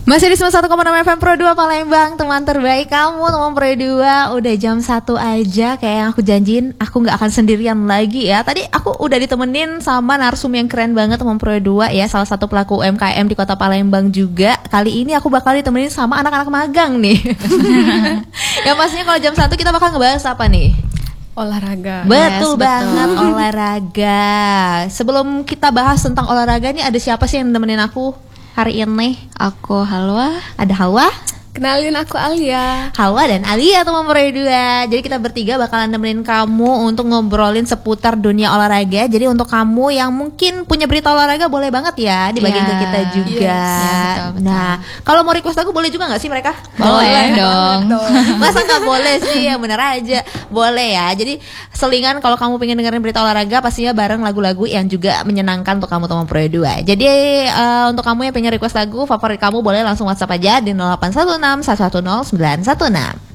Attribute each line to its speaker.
Speaker 1: Masih di 91,6 FM Pro 2 Palembang, teman terbaik kamu, teman Pro 2. Udah jam 1 aja kayak yang aku janjiin, aku gak akan sendirian lagi ya. Tadi aku udah ditemenin sama narsum yang keren banget, teman Pro 2 ya, salah satu pelaku UMKM di kota Palembang juga. Kali ini aku bakal ditemenin sama anak-anak magang nih. Ya pastinya kalau jam 1 kita bakal ngebahas apa nih?
Speaker 2: Olahraga.
Speaker 1: Betul banget, olahraga. Sebelum kita bahas tentang olahraga nih, ada siapa sih yang nemenin aku hari ini?
Speaker 3: Aku Halwa.
Speaker 1: Ada Halwa.
Speaker 2: Kenalin, aku Alia.
Speaker 1: Halwa dan Alia, teman Pro 2. Jadi kita bertiga bakalan nemenin kamu untuk ngobrolin seputar dunia olahraga. Jadi untuk kamu yang mungkin punya berita olahraga, boleh banget ya dibagiin ke kita juga.
Speaker 3: Betul.
Speaker 1: Nah, kalau mau request lagu boleh juga gak sih mereka?
Speaker 3: Boleh dong.
Speaker 1: Masa gak boleh sih? Ya bener aja. Boleh ya. Jadi selingan kalau kamu pengen dengerin berita olahraga, pastinya bareng lagu-lagu yang juga menyenangkan untuk kamu, teman Pro 2. Jadi untuk kamu yang pengen request lagu favorit kamu, boleh langsung WhatsApp aja di 0816 110 916.